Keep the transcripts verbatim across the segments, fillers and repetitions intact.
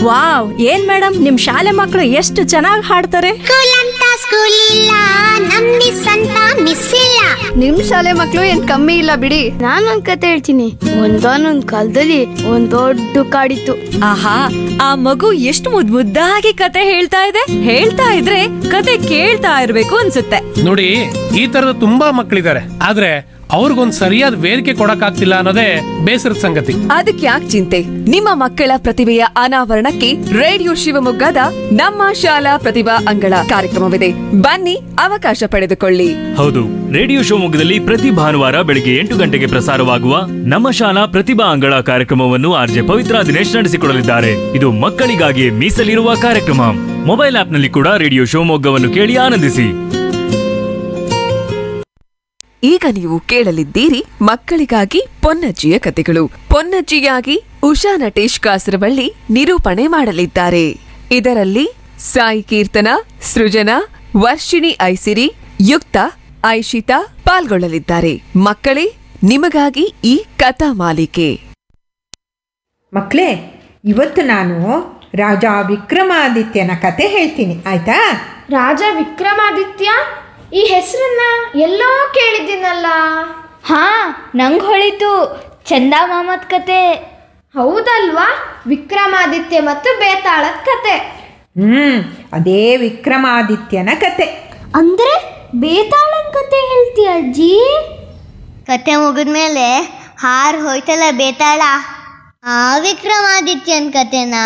Wow, ಏನ್ madam ನಿಮ್ ಶಾಲೆ ಮಕ್ಕಳು ಎಷ್ಟು ಚೆನ್ನಾಗಿ ಹಾಡ್ತಾರೆ. ಸ್ಕೂಲ್ ಅಂತ ಸ್ಕೂಲ್ ಇಲ್ಲ, ನಮ್ ಮಿಸ್ ಅಂತ ಮಿಸ್ ಇಲ್ಲ. ನಿಮ್ ಶಾಲೆ ಮಕ್ಳು ಏನ್ ಕಮ್ಮಿ ಇಲ್ಲ ಬಿಡಿ. ನಾನೊಂದ್ ಕತೆ ಹೇಳ್ತೀನಿ. ಒಂದಾನೊಂದ್ ಕಾಲದಲ್ಲಿ ಒಂದ್ ದೊಡ್ಡ ಕಾಡಿತ್ತು. ಆಹಾ, ಆ ಮಗು ಎಷ್ಟು ಮುದ್ ಮುದ್ದಾಗಿ ಕತೆ ಹೇಳ್ತಾ ಇದೆ. ಹೇಳ್ತಾ ಇದ್ರೆ ಕತೆ ಕೇಳ್ತಾ ಇರ್ಬೇಕು ಅನ್ಸುತ್ತೆ. ನೋಡಿ, ಈ ತರದ ತುಂಬಾ ಮಕ್ಕಳಿದ್ದಾರೆ, ಆದ್ರೆ ಅವ್ರಿಗೊಂದ್ ಸರಿಯಾದ ವೇದಿಕೆ ಕೊಡಕ್ಕಾಗ್ತಿಲ್ಲ ಅನ್ನೋದೇ ಬೇಸರದ ಸಂಗತಿ. ಅದಕ್ಕೆ ಯಾಕೆ ಚಿಂತೆ? ನಿಮ್ಮ ಮಕ್ಕಳ ಪ್ರತಿಭೆಯ ಅನಾವರಣಕ್ಕೆ ರೇಡಿಯೋ ಶಿವಮೊಗ್ಗದ ನಮ್ಮ ಶಾಲಾ ಪ್ರತಿಭಾ ಅಂಗಳ ಕಾರ್ಯಕ್ರಮವಿದೆ. ಬನ್ನಿ, ಅವಕಾಶ ಪಡೆದುಕೊಳ್ಳಿ. ಹೌದು, ರೇಡಿಯೋ ಶಿವಮೊಗ್ಗದಲ್ಲಿ ಪ್ರತಿ ಭಾನುವಾರ ಬೆಳಿಗ್ಗೆ ಎಂಟು ಗಂಟೆಗೆ ಪ್ರಸಾರವಾಗುವ ನಮ್ಮ ಶಾಲಾ ಪ್ರತಿಭಾ ಅಂಗಳ ಕಾರ್ಯಕ್ರಮವನ್ನು ಆರ್ಜೆ ಪವಿತ್ರ ದಿನೇಶ್ ನಡೆಸಿಕೊಡಲಿದ್ದಾರೆ. ಇದು ಮಕ್ಕಳಿಗಾಗಿ ಮೀಸಲಿರುವ ಕಾರ್ಯಕ್ರಮ. ಮೊಬೈಲ್ ಆಪ್ನಲ್ಲಿ ಕೂಡ ರೇಡಿಯೋ ಶಿವಮೊಗ್ಗವನ್ನು ಕೇಳಿ ಆನಂದಿಸಿ. ಈಗ ನೀವು ಕೇಳಲಿದ್ದೀರಿ ಮಕ್ಕಳಿಗಾಗಿ ಪೊನ್ನಜ್ಜಿಯ ಕತೆಗಳು. ಪೊನ್ನಜ್ಜಿಯಾಗಿ ಉಷಾ ನಟೇಶ್ ಕಾಸರವಳ್ಳಿ ನಿರೂಪಣೆ ಮಾಡಲಿದ್ದಾರೆ. ಇದರಲ್ಲಿ ಸಾಯಿ ಕೀರ್ತನ, ಸೃಜನಾ, ವರ್ಷಿಣಿ ಐಸಿರಿ, ಯುಕ್ತ, ಐಶಿತಾ ಪಾಲ್ಗೊಳ್ಳಲಿದ್ದಾರೆ. ಮಕ್ಕಳೇ, ನಿಮಗಾಗಿ ಈ ಕಥಾ ಮಾಲಿಕೆ. ಮಕ್ಕಳೇ, ಇವತ್ತು ನಾನು ರಾಜ ವಿಕ್ರಮಾದಿತ್ಯನ ಕತೆ ಹೇಳ್ತೀನಿ, ಆಯ್ತಾ? ರಾಜ ವಿಕ್ರಮಾದಿತ್ಯ, ಈ ಹೆಸರನ್ನ ಎಲ್ಲೋ ಕೇಳಿದ್ದೀನಲ್ಲ. ಹಾ, ನಂಗೆ ಹೊಳಿತು, ಚಂದ ಮಾಮತ್ ಕತೆ. ಹೌದಲ್ವಾ? ವಿಕ್ರಮಾದಿತ್ಯ ಮತ್ತು ಬೇತಾಳದ ಕತೆ. ಹ್ಮ್ ಅದೇ ವಿಕ್ರಮಾದಿತ್ಯನ ಕತೆ. ಅಂದ್ರೆ ಬೇತಾಳನ ಕತೆ ಹೇಳ್ತೀಯ ಅಜ್ಜಿ? ಕತೆ ಮುಗಿದ್ಮೇಲೆ ಹಾರ್ ಹೋಯ್ತಲ್ಲ ಬೇತಾಳ, ಆ ವಿಕ್ರಮಾದಿತ್ಯನ್ ಕತೆನಾ?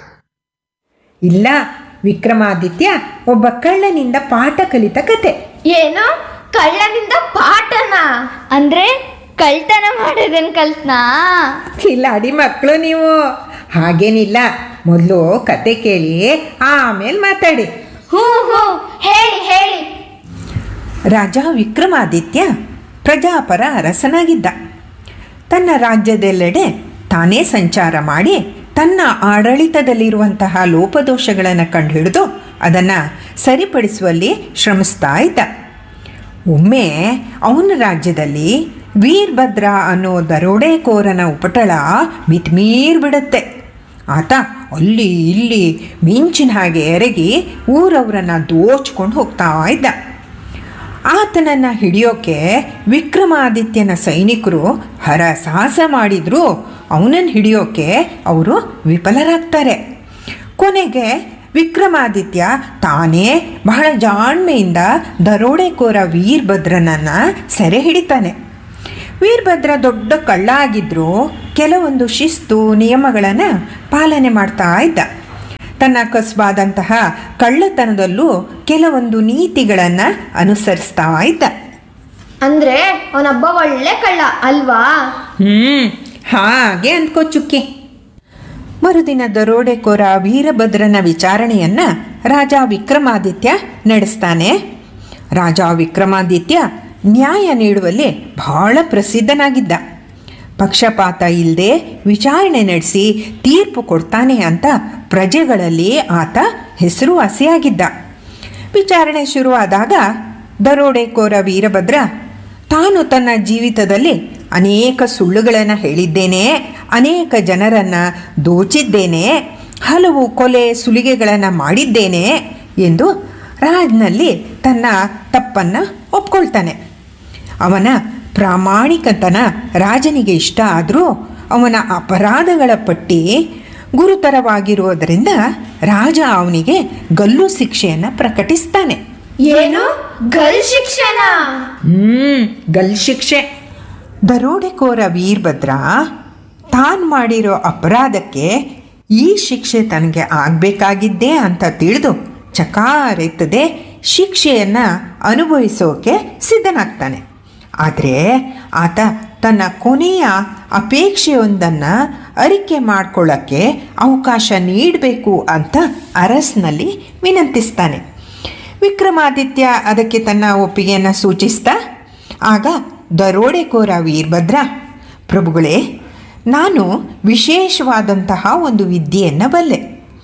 ಇಲ್ಲ, ವಿಕ್ರಮಾದಿತ್ಯ ಒಬ್ಬ ಕಳ್ಳನಿಂದ ಪಾಠ ಕಲಿತ ಕತೆ. ಏನು, ಕಳ್ಳನಿಂದ ಪಾಠನ? ಅಂದ್ರೆ ಕಳ್ತನ ಮಾಡೋದನ್ ಕಲ್ತ್ನಾ? ಇಲ್ಲ ಅಡಿ ಮಕ್ಕಳು ನೀವು, ಹಾಗೇನಿಲ್ಲ. ಮೊದಲು ಕತೆ ಕೇಳಿ ಆಮೇಲೆ ಮಾತಾಡಿ. ಹ್ಞೂ ಹ್ಞೂ ಹೇಳಿ ಹೇಳಿ. ರಾಜ ವಿಕ್ರಮಾದಿತ್ಯ ಪ್ರಜಾಪರ ಅರಸನಾಗಿದ್ದ. ತನ್ನ ರಾಜ್ಯದೆಲ್ಲೆಡೆ ತಾನೇ ಸಂಚಾರ ಮಾಡಿ ತನ್ನ ಆಡಳಿತದಲ್ಲಿರುವಂತಹ ಲೋಪದೋಷಗಳನ್ನು ಕಂಡುಹಿಡಿದು ಅದನ್ನು ಸರಿಪಡಿಸುವಲ್ಲಿ ಶ್ರಮಿಸ್ತಾ ಇದ್ದ. ಒಮ್ಮೆ ಅವನ ರಾಜ್ಯದಲ್ಲಿ ವೀರಭದ್ರ ಅನ್ನೋ ದರೋಡೆಕೋರನ ಉಪಟಳ ಮಿತಿಮೀರ್ ಬಿಡುತ್ತೆ. ಆತ ಅಲ್ಲಿ ಇಲ್ಲಿ ಮಿಂಚಿನ ಹಾಗೆ ಎರಗಿ ಊರವರನ್ನು ದೋಚ್ಕೊಂಡು ಹೋಗ್ತಾ ಇದ್ದ. ಆತನನ್ನು ಹಿಡಿಯೋಕೆ ವಿಕ್ರಮಾದಿತ್ಯನ ಸೈನಿಕರು ಹರಸಾಹಸ ಮಾಡಿದ್ರು ಅವನನ್ನು ಹಿಡಿಯೋಕೆ ಅವರು ವಿಫಲರಾಗ್ತಾರೆ. ಕೊನೆಗೆ ವಿಕ್ರಮಾದಿತ್ಯ ತಾನೇ ಬಹಳ ಜಾಣ್ಮೆಯಿಂದ ದರೋಡೆಕೋರ ವೀರಭದ್ರನನ್ನು ಸೆರೆ ಹಿಡಿತಾನೆ. ವೀರಭದ್ರ ದೊಡ್ಡ ಕಳ್ಳ ಆಗಿದ್ದರೂ ಕೆಲವೊಂದು ಶಿಸ್ತು ನಿಯಮಗಳನ್ನು ಪಾಲನೆ ಮಾಡ್ತಾ ಇದ್ದ. ತನ್ನ ಕಸುಬಾದಂತಹ ಕಳ್ಳತನದಲ್ಲೂ ಕೆಲವೊಂದು ನೀತಿಗಳನ್ನು ಅನುಸರಿಸ್ತಾ ಇದ್ದ. ಅಂದ್ರೆ ಅವನೊಬ್ಬ ಒಳ್ಳೆ ಕಳ್ಳ ಅಲ್ವಾ? ಹ್ಮ್ ಹಾಗೆ ಅಂದ್ಕೋ ಚುಕ್ಕಿ. ಮರುದಿನ ದರೋಡೆಕೋರ ವೀರಭದ್ರನ ವಿಚಾರಣೆಯನ್ನ ರಾಜ ವಿಕ್ರಮಾದಿತ್ಯ ನಡೆಸ್ತಾನೆ. ರಾಜ ವಿಕ್ರಮಾದಿತ್ಯ ನ್ಯಾಯ ನೀಡುವಲ್ಲಿ ಬಹಳ ಪ್ರಸಿದ್ಧನಾಗಿದ್ದ. ಪಕ್ಷಪಾತ ಇಲ್ಲದೆ ವಿಚಾರಣೆ ನಡೆಸಿ ತೀರ್ಪು ಕೊಡ್ತಾನೆ ಅಂತ ಪ್ರಜೆಗಳಲ್ಲಿ ಆತ ಹೆಸರುವಾಸಿಯಾಗಿದ್ದ. ವಿಚಾರಣೆ ಶುರುವಾದಾಗ ದರೋಡೆಕೋರ ವೀರಭದ್ರ ತಾನು ತನ್ನ ಜೀವಿತದಲ್ಲಿ ಅನೇಕ ಸುಳ್ಳುಗಳನ್ನು ಹೇಳಿದ್ದೇನೆ, ಅನೇಕ ಜನರನ್ನು ದೋಚಿದ್ದೇನೆ, ಹಲವು ಕೊಲೆ ಸುಲಿಗೆಗಳನ್ನು ಮಾಡಿದ್ದೇನೆ ಎಂದು ರಾಜ್ನಲ್ಲಿ ತನ್ನ ತಪ್ಪನ್ನು ಒಪ್ಕೊಳ್ತಾನೆ. ಅವನ ಪ್ರಾಮಾಣಿಕತನ ರಾಜನಿಗೆ ಇಷ್ಟ ಆದರೂ ಅವನ ಅಪರಾಧಗಳ ಪಟ್ಟಿ ಗುರುತರವಾಗಿರುವುದರಿಂದ ರಾಜ ಅವನಿಗೆ ಗಲ್ಲು ಶಿಕ್ಷೆಯನ್ನು ಪ್ರಕಟಿಸ್ತಾನೆ. ಏನು, ಗಲ್ ಶಿಕ್ಷೆನಾ? ಹ್ಮ್ ಗಲ್ ಶಿಕ್ಷೆ. ದರೋಡೆಕೋರ ವೀರಭದ್ರ ತಾನು ಮಾಡಿರೋ ಅಪರಾಧಕ್ಕೆ ಈ ಶಿಕ್ಷೆ ತನಗೆ ಆಗಬೇಕಾಗಿದ್ದೇ ಅಂತ ತಿಳಿದು ಚಕಾರೆತ್ತದೆ ಶಿಕ್ಷೆಯನ್ನು ಅನುಭವಿಸೋಕೆ ಸಿದ್ಧನಾಗ್ತಾನೆ. ಆದರೆ ಆತ ತನ್ನ ಕೊನೆಯ ಅಪೇಕ್ಷೆಯೊಂದನ್ನು ಅರಿಕೆ ಮಾಡಿಕೊಳ್ಳೋಕ್ಕೆ ಅವಕಾಶ ನೀಡಬೇಕು ಅಂತ ಅರಸನಲ್ಲಿ ವಿನಂತಿಸ್ತಾನೆ. ವಿಕ್ರಮಾದಿತ್ಯ ಅದಕ್ಕೆ ತನ್ನ ಒಪ್ಪಿಗೆಯನ್ನು ಸೂಚಿಸ್ತಾ ಆಗ ದರೋಡೆಕೋರ ವೀರಭದ್ರ, ಪ್ರಭುಗಳೇ, ನಾನು ವಿಶೇಷವಾದಂತಹ ಒಂದು ವಿದ್ಯೆಯನ್ನು ಬಲ್ಲೆ.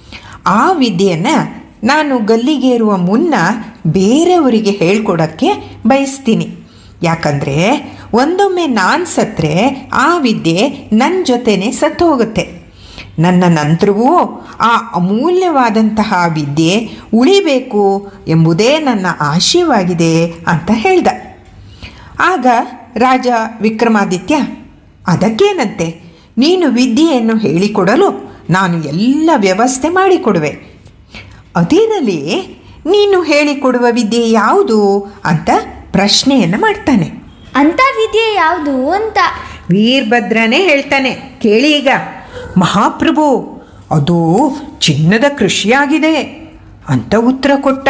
ಆ ವಿದ್ಯೆಯನ್ನು ನಾನು ಗಲ್ಲಿಗೇರುವ ಮುನ್ನ ಬೇರೆಯವರಿಗೆ ಹೇಳ್ಕೊಡೋಕ್ಕೆ ಬಯಸ್ತೀನಿ. ಯಾಕಂದರೆ ಒಂದೊಮ್ಮೆ ನಾನು ಸತ್ತರೆ ಆ ವಿದ್ಯೆ ನನ್ನ ಜೊತೆನೇ ಸತ್ತು ಹೋಗುತ್ತೆ. ನನ್ನ ನಂತರವೂ ಆ ಅಮೂಲ್ಯವಾದಂತಹ ವಿದ್ಯೆ ಉಳಿಬೇಕು ಎಂಬುದೇ ನನ್ನ ಆಶಯವಾಗಿದೆ ಅಂತ ಹೇಳ್ದ. ಆಗ ರಾಜ ವಿಕ್ರಮಾದಿತ್ಯ, ಅದಕ್ಕೇನಂತೆ, ನೀನು ವಿದ್ಯೆಯನ್ನು ಹೇಳಿಕೊಡಲು ನಾನು ಎಲ್ಲ ವ್ಯವಸ್ಥೆ ಮಾಡಿಕೊಡುವೆ. ಅದೇನಲ್ಲಿ ನೀನು ಹೇಳಿಕೊಡುವ ವಿದ್ಯೆ ಯಾವುದು ಅಂತ ಪ್ರಶ್ನೆಯನ್ನು ಮಾಡ್ತಾನೆ. ಅಂತ ವಿದ್ಯೆ ಯಾವುದು ಅಂತ ವೀರಭದ್ರನೇ ಹೇಳ್ತಾನೆ, ಕೇಳಿ ಈಗ. ಮಹಾಪ್ರಭು, ಅದು ಚಿನ್ನದ ಕೃಷಿಯಾಗಿದೆ ಅಂತ ಉತ್ತರ ಕೊಟ್ಟ.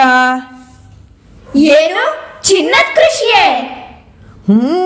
ಏನು ಚಿನ್ನದ ಕೃಷಿಯೇ? ಹ್ಞೂ,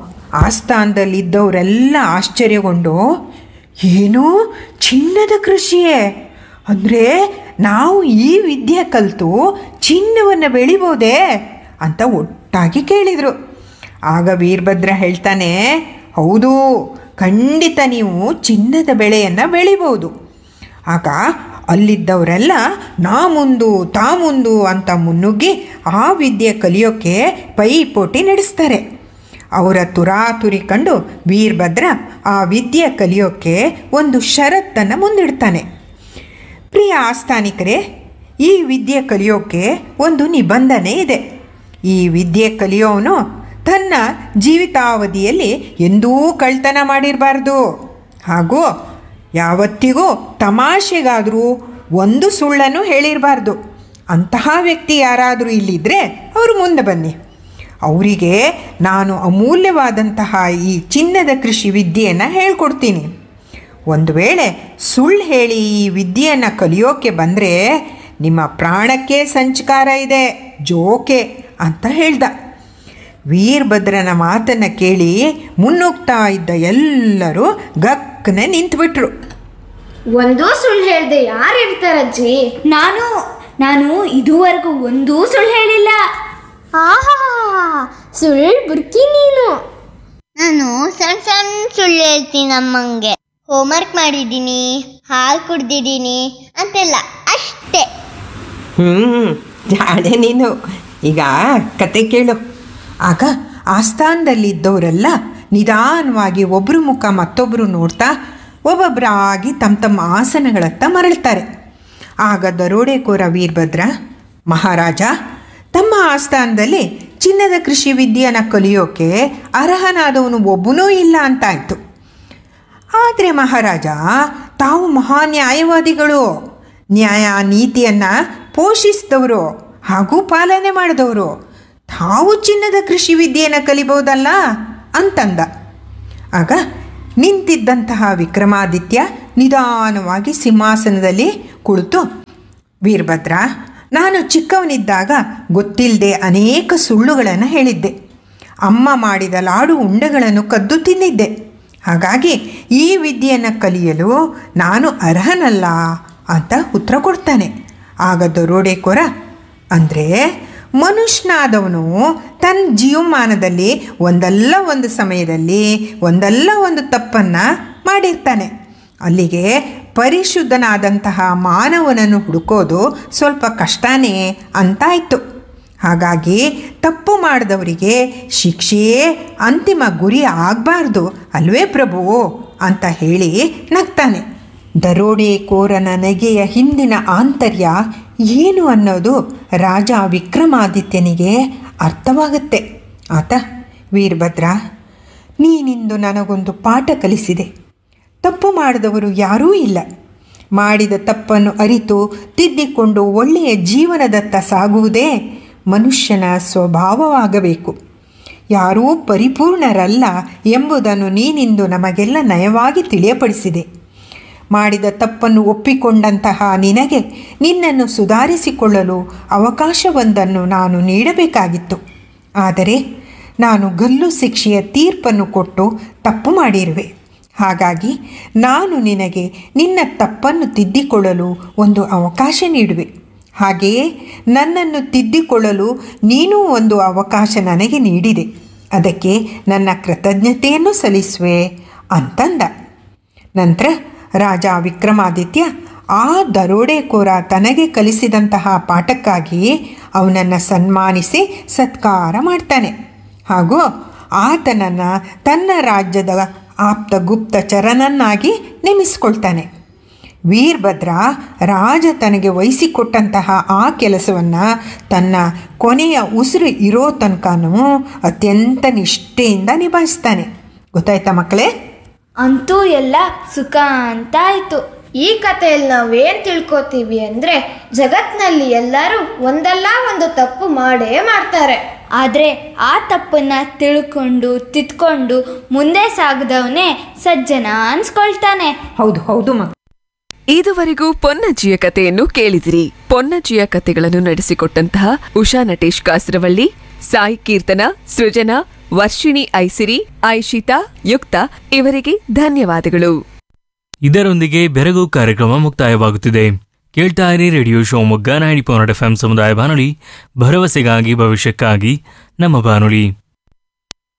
ಆಸ್ಥಾನದಲ್ಲಿದ್ದವರೆಲ್ಲ ಆಶ್ಚರ್ಯಗೊಂಡು, ಏನು ಚಿನ್ನದ ಕೃಷಿಯೇ ಅಂದರೆ ನಾವು ಈ ವಿದ್ಯೆ ಕಲಿತು ಚಿನ್ನವನ್ನು ಬೆಳಿಬೋದೇ ಅಂತ ಒಟ್ಟಾಗಿ ಕೇಳಿದರು. ಆಗ ವೀರಭದ್ರ ಹೇಳ್ತಾನೆ, ಹೌದು, ಖಂಡಿತ ನೀವು ಚಿನ್ನದ ಬೆಳೆಯನ್ನು ಬೆಳಿಬೋದು. ಆಗ ಅಲ್ಲಿದ್ದವರೆಲ್ಲ ನಾ ಮುಂದು ತಾ ಮುಂದು ಅಂತ ಮುನ್ನುಗ್ಗಿ ಆ ವಿದ್ಯೆ ಕಲಿಯೋಕ್ಕೆ ಪೈಪೋಟಿ ನಡೆಸ್ತಾರೆ. ಅವರ ತುರಾತುರಿ ಕಂಡು ವೀರಭದ್ರ ಆ ವಿದ್ಯೆ ಕಲಿಯೋಕ್ಕೆ ಒಂದು ಷರತ್ತನ್ನು ಮುಂದಿಡ್ತಾನೆ. ಪ್ರಿಯ ಆಸ್ಥಾನಿಕರೇ, ಈ ವಿದ್ಯೆ ಕಲಿಯೋಕ್ಕೆ ಒಂದು ನಿಬಂಧನೆ ಇದೆ. ಈ ವಿದ್ಯೆ ಕಲಿಯೋನು ತನ್ನ ಜೀವಿತಾವಧಿಯಲ್ಲಿ ಎಂದೂ ಕಳ್ತನ ಮಾಡಿರಬಾರ್ದು, ಹಾಗೂ ಯಾವತ್ತಿಗೂ ತಮಾಷೆಗಾದರೂ ಒಂದು ಸುಳ್ಳನ್ನು ಹೇಳಿರಬಾರ್ದು. ಅಂತಹ ವ್ಯಕ್ತಿ ಯಾರಾದರೂ ಇಲ್ಲಿದ್ದರೆ ಅವರು ಮುಂದೆ ಬನ್ನಿ. ಅವರಿಗೆ ನಾನು ಅಮೂಲ್ಯವಾದಂತಹ ಈ ಚಿನ್ನದ ಕೃಷಿ ವಿದ್ಯೆಯನ್ನು ಹೇಳ್ಕೊಡ್ತೀನಿ. ಒಂದು ವೇಳೆ ಸುಳ್ಳು ಹೇಳಿ ಈ ವಿದ್ಯೆಯನ್ನು ಕಲಿಯೋಕ್ಕೆ ಬಂದರೆ ನಿಮ್ಮ ಪ್ರಾಣಕ್ಕೆ ಸಂಚಕಾರ ಇದೆ, ಜೋಕೆ ಅಂತ ಹೇಳ್ದ. ವೀರಭದ್ರನ ಮಾತನ್ನು ಕೇಳಿ ಮುನ್ನುಗ್ತಾ ಇದ್ದ ಎಲ್ಲರೂ ಗಕ್ಕನೆ ನಿಂತುಬಿಟ್ರು. ಒಂದು ಸುಳ್ಳು ಹೇಳ್ದೆ ಯಾರು ಇರ್ತಾರಜ್ಜಿ? ನಾನು ನಾನು ಇದುವರೆಗೂ ಒಂದೂ ಸುಳ್ಳು ಹೇಳಿಲ್ಲ. ಆಹಾ, ಸುಳ್ಳು ಬುರ್ಕಿ ನೀನು. ನಾನು ಸಣ್ಣ ಸಣ್ಣ ಸುಳ್ಳು ಹೇಳ್ತೀನಿ ಅಮ್ಮಂಗೆ. ಹೋಮ್ವರ್ಕ್ ಮಾಡಿದ್ದೀನಿ, ಹಾಲು ಕುಡ್ದಿದ್ದೀನಿ ಅಂತೆಲ್ಲ, ಅಷ್ಟೇ. ಹ್ಞೂ, ಜಾಣೆ ನೀನು. ಈಗ ಕತೆ ಕೇಳು. ಆಗ ಆಸ್ಥಾನದಲ್ಲಿದ್ದವರೆಲ್ಲ ನಿಧಾನವಾಗಿ ಒಬ್ಬರು ಮುಖ ಮತ್ತೊಬ್ಬರು ನೋಡ್ತಾ ಒಬ್ಬೊಬ್ಬರಾಗಿ ತಮ್ಮ ತಮ್ಮ ಆಸನಗಳತ್ತ ಮರಳ್ತಾರೆ. ಆಗ ದರೋಡೆಕೋರ ವೀರಭದ್ರ, ಮಹಾರಾಜ, ತಮ್ಮ ಆಸ್ಥಾನದಲ್ಲಿ ಚಿನ್ನದ ಕೃಷಿ ವಿದ್ಯೆಯನ್ನು ಕಲಿಯೋಕ್ಕೆ ಅರ್ಹನಾದವನು ಒಬ್ಬನೂ ಇಲ್ಲ ಅಂತಾಯಿತು. ಆದರೆ ಮಹಾರಾಜ, ತಾವು ಮಹಾ ನ್ಯಾಯವಾದಿಗಳು, ನ್ಯಾಯ ನೀತಿಯನ್ನು ಪೋಷಿಸಿದವರು ಹಾಗೂ ಪಾಲನೆ ಮಾಡಿದವರು, ತಾವು ಚಿನ್ನದ ಕೃಷಿ ವಿದ್ಯೆಯನ್ನು ಕಲಿಬಹುದಲ್ಲ ಅಂತಂದ. ಆಗ ನಿಂತಿದ್ದಂತಹ ವಿಕ್ರಮಾದಿತ್ಯ ನಿಧಾನವಾಗಿ ಸಿಂಹಾಸನದಲ್ಲಿ ಕುಳಿತು, ವೀರಭದ್ರ, ನಾನು ಚಿಕ್ಕವನಿದ್ದಾಗ ಗೊತ್ತಿಲ್ಲದೆ ಅನೇಕ ಸುಳ್ಳುಗಳನ್ನು ಹೇಳಿದ್ದೆ. ಅಮ್ಮ ಮಾಡಿದ ಲಾಡು ಉಂಡೆಗಳನ್ನು ಕದ್ದು ತಿಂದಿದ್ದೆ. ಹಾಗಾಗಿ ಈ ವಿದ್ಯೆಯನ್ನು ಕಲಿಯಲು ನಾನು ಅರ್ಹನಲ್ಲ ಅಂತ ಉತ್ತರ ಕೊಡ್ತಾನೆ. ಆಗ ದರೋಡೆಕೋರ, ಅಂದರೆ ಮನುಷ್ಯನಾದವನು ತನ್ನ ಜೀವಮಾನದಲ್ಲಿ ಒಂದಲ್ಲ ಒಂದು ಸಮಯದಲ್ಲಿ ಒಂದಲ್ಲ ಒಂದು ತಪ್ಪನ್ನು ಮಾಡಿರ್ತಾನೆ. ಅಲ್ಲಿಗೆ ಪರಿಶುದ್ಧನಾದಂತಹ ಮಾನವನನ್ನು ಹುಡುಕೋದು ಸ್ವಲ್ಪ ಕಷ್ಟನೇ ಅಂತಾಯಿತು. ಹಾಗಾಗಿ ತಪ್ಪು ಮಾಡಿದವರಿಗೆ ಶಿಕ್ಷೆಯೇ ಅಂತಿಮ ಗುರಿ ಆಗಬಾರ್ದು ಅಲ್ವೇ ಪ್ರಭು ಅಂತ ಹೇಳಿ ನಗ್ತಾನೆ. ದರೋಡೆಕೋರನ ನಗೆಯ ಹಿಂದಿನ ಆಂತರ್ಯ ಏನು ಅನ್ನೋದು ರಾಜ ವಿಕ್ರಮಾದಿತ್ಯನಿಗೆ ಅರ್ಥವಾಗುತ್ತೆ. ಆತ, ವೀರಭದ್ರ, ನೀನಿಂದು ನನಗೊಂದು ಪಾಠ ಕಲಿಸಿದೆ. ತಪ್ಪು ಮಾಡಿದವರು ಯಾರೂ ಇಲ್ಲ. ಮಾಡಿದ ತಪ್ಪನ್ನು ಅರಿತು ತಿದ್ದಿಕೊಂಡು ಒಳ್ಳೆಯ ಜೀವನದತ್ತ ಸಾಗುವುದೇ ಮನುಷ್ಯನ ಸ್ವಭಾವವಾಗಬೇಕು. ಯಾರೂ ಪರಿಪೂರ್ಣರಲ್ಲ ಎಂಬುದನ್ನು ನೀನಿಂದು ನಮಗೆಲ್ಲ ನಯವಾಗಿ ತಿಳಿಯಪಡಿಸಿದೆ. ಮಾಡಿದ ತಪ್ಪನ್ನು ಒಪ್ಪಿಕೊಂಡಂತಹ ನಿನಗೆ ನಿನ್ನನ್ನು ಸುಧಾರಿಸಿಕೊಳ್ಳಲು ಅವಕಾಶವೊಂದನ್ನು ನಾನು ನೀಡಬೇಕಾಗಿತ್ತು. ಆದರೆ ನಾನು ಗಲ್ಲು ಶಿಕ್ಷೆಯ ತೀರ್ಪನ್ನು ಕೊಟ್ಟು ತಪ್ಪು ಮಾಡಿರುವೆ. ಹಾಗಾಗಿ ನಾನು ನಿನಗೆ ನಿನ್ನ ತಪ್ಪನ್ನು ತಿದ್ದಿಕೊಳ್ಳಲು ಒಂದು ಅವಕಾಶ ನೀಡುವೆ. ಹಾಗೆಯೇ ನನ್ನನ್ನು ತಿದ್ದಿಕೊಳ್ಳಲು ನೀನೂ ಒಂದು ಅವಕಾಶ ನನಗೆ ನೀಡಿದೆ. ಅದಕ್ಕೆ ನನ್ನ ಕೃತಜ್ಞತೆಯನ್ನು ಸಲ್ಲಿಸುವೆ ಅಂತಂದ. ನಂತರ ರಾಜ ವಿಕ್ರಮಾದಿತ್ಯ ಆ ದರೋಡೆಕೋರ ತನಗೆ ಕಲಿಸಿದಂತಹ ಪಾಠಕ್ಕಾಗಿ ಅವನನ್ನು ಸನ್ಮಾನಿಸಿ ಸತ್ಕಾರ ಮಾಡ್ತಾನೆ. ಹಾಗೂ ಆತನನ್ನು ತನ್ನ ರಾಜ್ಯದ ಆಪ್ತ ಗುಪ್ತಚರನನ್ನಾಗಿ ನೇಮಿಸಿಕೊಳ್ತಾನೆ. ವೀರಭದ್ರ ರಾಜ ತನಗೆ ವಹಿಸಿಕೊಟ್ಟಂತಹ ಆ ಕೆಲಸವನ್ನು ತನ್ನ ಕೊನೆಯ ಉಸಿರು ಇರೋ ತನಕನೂ ಅತ್ಯಂತ ನಿಷ್ಠೆಯಿಂದ ನಿಭಾಯಿಸ್ತಾನೆ. ಗೊತ್ತಾಯ್ತಾ ಮಕ್ಕಳೇ? ಅಂತೂ ಎಲ್ಲ ಸುಖ ಅಂತ ಆಯ್ತು. ಈ ಕಥೆಯಲ್ಲಿ ನಾವೇನ್ ತಿಳ್ಕೊತೀವಿ ಅಂದ್ರೆ ಜಗತ್ನಲ್ಲಿ ಎಲ್ಲರೂ ಒಂದಲ್ಲ ಒಂದು ತಪ್ಪು ಮಾಡೇ ಮಾಡ್ತಾರೆ. ಆದ್ರೆ ಆ ತಪ್ಪನ್ನ ತಿಳ್ಕೊಂಡು ತಿದ್ಕೊಂಡು ಮುಂದೆ ಸಾಗದವನೇ ಸಜ್ಜನ ಅನ್ಸ್ಕೊಳ್ತಾನೆ. ಹೌದು ಹೌದು ಮಕ್ಕಳು. ಇದುವರೆಗೂ ಪೊನ್ನಜ್ಜಿಯ ಕಥೆಯನ್ನು ಕೇಳಿದಿರಿ. ಪೊನ್ನಜ್ಜಿಯ ಕಥೆಗಳನ್ನು ನಡೆಸಿಕೊಟ್ಟಂತಹ ಉಷಾ ನಟೇಶ್ ಕಾಸರವಳ್ಳಿ, ಸಾಯಿ ಕೀರ್ತನ, ಸೃಜನಾ, ವರ್ಷಿಣಿ ಐಸಿರಿ, ಐಶಿತಾ, ಯುಕ್ತ ಇವರಿಗೆ ಧನ್ಯವಾದಗಳು. ಇದರೊಂದಿಗೆ ಬೆರಗು ಕಾರ್ಯಕ್ರಮ ಮುಕ್ತಾಯವಾಗುತ್ತಿದೆ. ಕೇಳ್ತಾ ಇರಿ radio Shivamogga ninety point F M ಸಮುದಾಯ ಬಾನುಲಿ, ಭರವಸೆಗಾಗಿ ಭವಿಷ್ಯಕ್ಕಾಗಿ ನಮ್ಮ ಬಾನುಲಿ.